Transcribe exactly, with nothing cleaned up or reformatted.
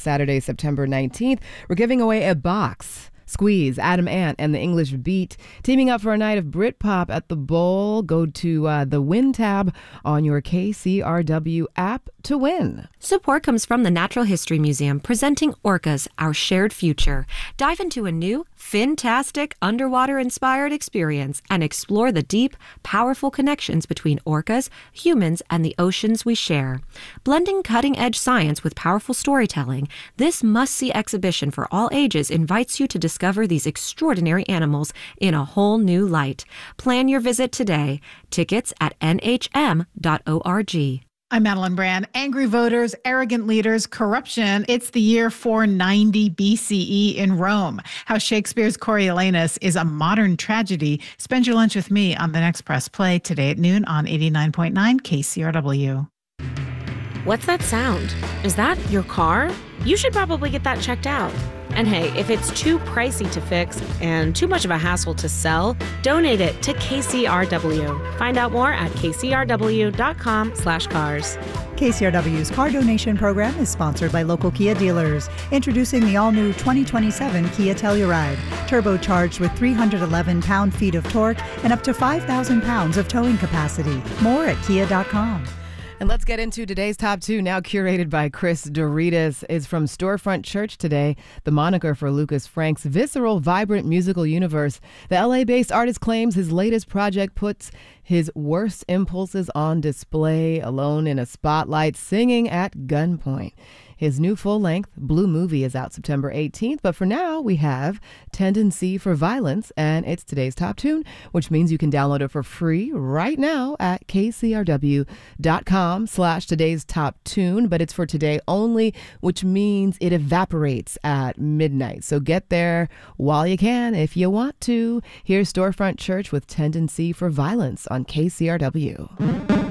Saturday, September nineteenth. We're giving away a box. Squeeze, Adam Ant, and the English Beat teaming up for a night of Britpop at the Bowl. Go to uh, the Win tab on your K C R W app to win. Support comes from the Natural History Museum, presenting Orcas, Our Shared Future. Dive into a new, fantastic, underwater-inspired experience and explore the deep, powerful connections between orcas, humans, and the oceans we share. Blending cutting-edge science with powerful storytelling, this must-see exhibition for all ages invites you to discover these extraordinary animals in a whole new light. Plan your visit today. Tickets at N H M dot org. I'm Madeline Brand. Angry voters, arrogant leaders, corruption. It's the year four ninety B C E in Rome. How Shakespeare's Coriolanus is a modern tragedy. Spend your lunch with me on the next Press Play today at noon on eighty-nine point nine K C R W. What's that sound? Is that your car? You should probably get that checked out. And hey, if it's too pricey to fix and too much of a hassle to sell, donate it to K C R W. Find out more at k c r w dot com slash cars. K C R W's car donation program is sponsored by local Kia dealers. Introducing the all-new twenty twenty-seven Kia Telluride, turbocharged with three hundred eleven pound-feet of torque and up to five thousand pounds of towing capacity. More at kia dot com. And let's get into today's top two, now curated by Chris Doritas, is from Storefront Church today, the moniker for Lucas Frank's visceral, vibrant musical universe. The L A-based artist claims his latest project puts his worst impulses on display, alone in a spotlight, singing at gunpoint. His new full-length Blue Movie is out September eighteenth, but for now we have Tendency for Violence, and it's today's top tune, which means you can download it for free right now at k c r w dot com slash today's top tune, but it's for today only, which means it evaporates at midnight. So get there while you can if you want to. Here's Storefront Church with Tendency for Violence on K C R W.